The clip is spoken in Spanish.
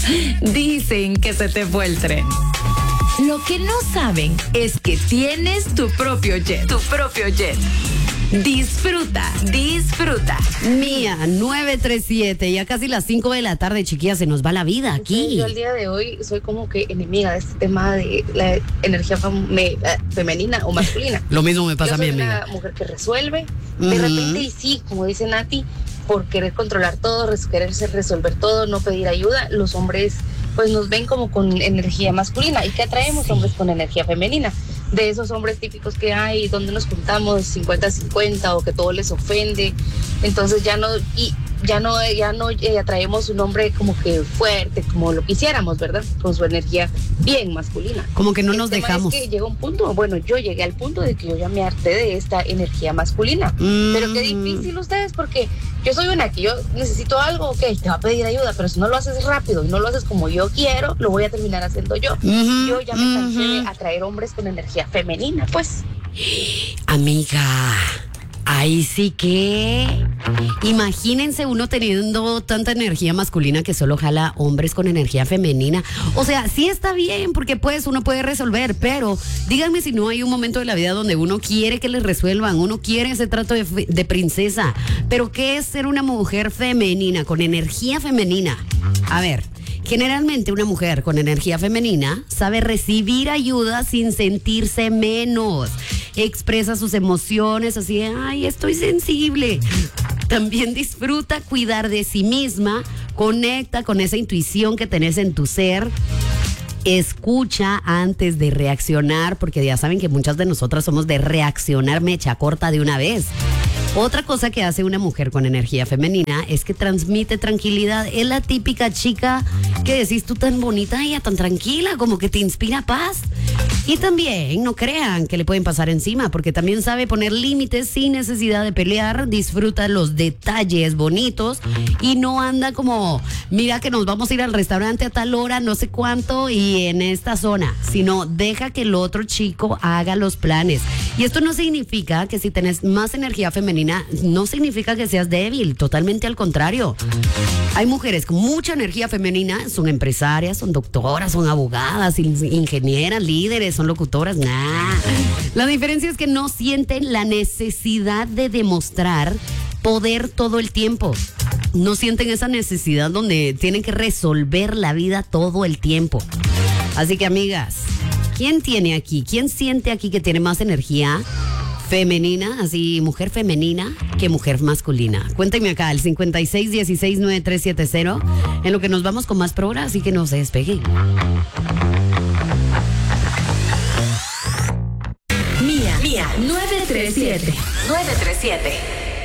Dicen que se te fue el tren. Lo que no saben es que tienes tu propio jet. Tu propio jet. Disfruta, disfruta. Mía, 937, ya casi las 5 de la tarde, chiquillas, se nos va la vida aquí. Yo el día de hoy soy como que enemiga de este tema de la energía femenina o masculina. Lo mismo me pasa Yo a mi soy amiga. una mujer que resuelve, de repente, y sí, como dice Nati, por querer controlar todo, quererse resolver todo, no pedir ayuda, los hombres pues nos ven como con energía masculina. ¿Y qué atraemos hombres con energía femenina? De esos hombres típicos que hay, donde nos juntamos 50-50 o que todo les ofende. Entonces ya no atraemos un hombre como que fuerte, como lo quisiéramos, ¿verdad? Con su energía bien masculina. Como que no nos dejamos. Es que llega un punto, bueno, yo llegué al punto de que yo ya me harté de esta energía masculina. Pero qué difícil ustedes, porque yo soy una que yo necesito algo, ok, te va a pedir ayuda, pero si no lo haces rápido y no lo haces como yo quiero, lo voy a terminar haciendo yo. Yo ya me cansé de atraer hombres con energía femenina, pues. Amiga, ahí sí que... Imagínense uno teniendo tanta energía masculina que solo jala hombres con energía femenina. O sea, sí está bien porque pues uno puede resolver, pero díganme si no hay un momento de la vida donde uno quiere que les resuelvan, uno quiere ese trato de princesa. Pero ¿qué es ser una mujer femenina, con energía femenina? A ver, generalmente una mujer con energía femenina sabe recibir ayuda sin sentirse menos. Expresa sus emociones así de, ay, estoy sensible. También disfruta cuidar de sí misma, conecta con esa intuición que tenés en tu ser. Escucha antes de reaccionar, porque ya saben que muchas de nosotras somos de reaccionar mecha corta de una vez. Otra cosa que hace una mujer con energía femenina es que transmite tranquilidad. Es la típica chica que decís tú tan bonita, ella tan tranquila, como que te inspira paz. Y también no crean que le pueden pasar encima, porque también sabe poner límites sin necesidad de pelear, disfruta los detalles bonitos y no anda como, mira que nos vamos a ir al restaurante a tal hora, no sé cuánto y en esta zona, sino deja que el otro chico haga los planes. Y esto no significa que si tenés más energía femenina, no significa que seas débil, totalmente al contrario. Hay mujeres con mucha energía femenina, son empresarias, son doctoras, son abogadas, ingenieras, líderes, son locutoras, La diferencia es que no sienten la necesidad de demostrar poder todo el tiempo. No sienten esa necesidad donde tienen que resolver la vida todo el tiempo. Así que, amigas, ¿quién siente aquí que tiene más energía femenina, así mujer femenina que mujer masculina? Cuéntenme acá al 56169370, en lo que nos vamos con más programa, así que no se despeguen. Mía 937.